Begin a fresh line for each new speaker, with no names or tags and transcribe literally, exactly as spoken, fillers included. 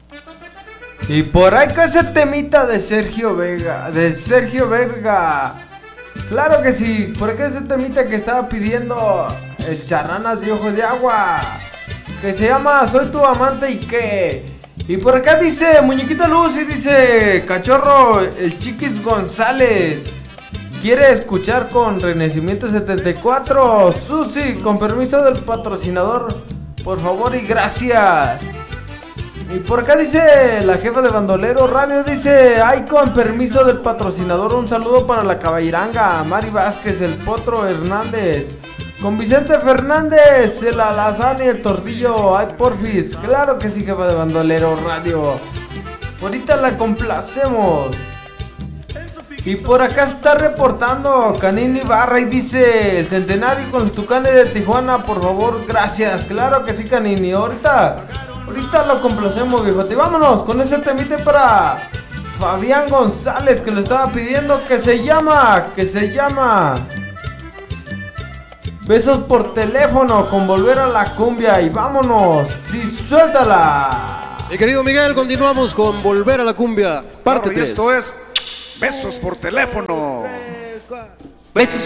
Y por ahí que ese temita de Sergio Vega, de Sergio Verga. Claro que sí, por acá ese temita que estaba pidiendo el Charranas de Ojos de Agua, que se llama Soy tu amante y qué. Y por acá dice Muñequita Luz y dice Cachorro, el Chiquis González quiere escuchar con Renacimiento setenta y cuatro. Susi, con permiso del patrocinador, por favor y gracias. Y por acá dice la jefa de Bandolero Radio, dice, ay, con permiso del patrocinador, un saludo para la Caballeranga, Mari Vázquez, el Potro Hernández, con Vicente Fernández, el Alazán y el Tortillo, ay, porfis, claro que sí, jefa de Bandolero Radio, ahorita la complacemos. Y por acá está reportando Canino Ibarra y dice, Centenario con los Tucanes de Tijuana, por favor, gracias, claro que sí, Canini, ahorita... Ahorita lo complacemos, viejote. Vámonos con ese temite para Fabián González, que lo estaba pidiendo, que se llama, que se llama Besos por teléfono, con Volver a la Cumbia. Y vámonos, sí, suéltala.
Mi querido Miguel, continuamos con Volver a la Cumbia, parte
Claro, y
tres.
esto es Besos por teléfono.
Besos